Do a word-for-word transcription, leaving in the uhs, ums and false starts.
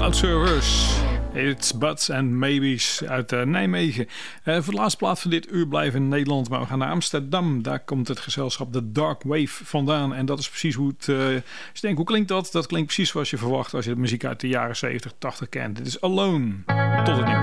Cloudsurfers. It's Buts and Maybes uit uh, Nijmegen. Uh, voor de laatste plaat van dit uur blijven in Nederland, maar we gaan naar Amsterdam. Daar komt het gezelschap The Dark Wave vandaan. En dat is precies hoe het... Uh, dus denk, hoe klinkt dat? Dat klinkt precies zoals je verwacht als je de muziek uit de jaren zeventig, tachtig kent. Dit is Alone. Tot het nieuws.